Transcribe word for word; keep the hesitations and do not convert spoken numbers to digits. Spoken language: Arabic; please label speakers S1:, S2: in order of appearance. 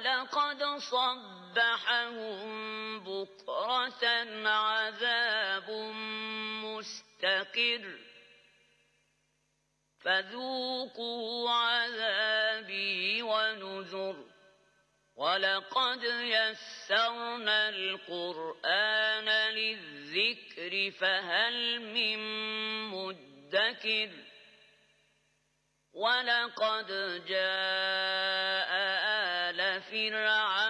S1: ولقد صبحهم بكرة عذاب مستقر فذوقوا عذابي ونذر ولقد يسرنا القرآن للذكر فهل من مدكر ولقد جاء آل فرعون